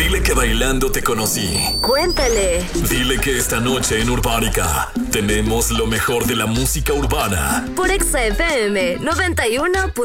Dile que bailando te conocí. Cuéntale. Dile que esta noche en Urbánica tenemos lo mejor de la música urbana. Por Exa FM 91.